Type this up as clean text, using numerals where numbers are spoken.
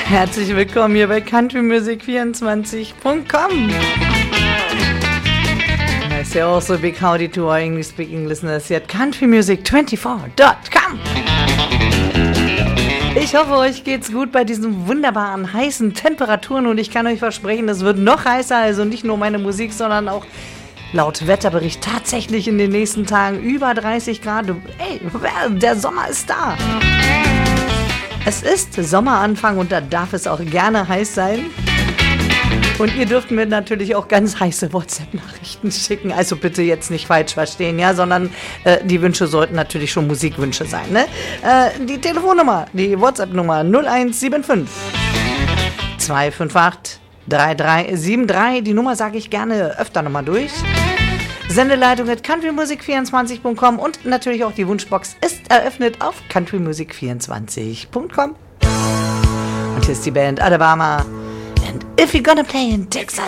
Herzlich willkommen hier bei countrymusic24.com. I say also big howdy to our English-speaking listeners here at countrymusic24.com. Ich hoffe, euch geht's gut bei diesen wunderbaren heißen Temperaturen und ich kann euch versprechen, es wird noch heißer, also nicht nur meine Musik, sondern auch laut Wetterbericht tatsächlich in den nächsten Tagen über 30 Grad. Ey, der Sommer ist da. Es ist Sommeranfang und da darf es auch gerne heiß sein. Und ihr dürft mir natürlich auch ganz heiße WhatsApp-Nachrichten schicken. Also bitte jetzt nicht falsch verstehen, ja, sondern die Wünsche sollten natürlich schon Musikwünsche sein, ne? Die Telefonnummer, die WhatsApp-Nummer 0175 258 3373. Die Nummer sage ich gerne öfter nochmal durch. Sendeleitung at countrymusic24.com und natürlich auch die Wunschbox ist eröffnet auf countrymusic24.com. Und hier ist die Band Alabama. And if you're gonna play in Texas.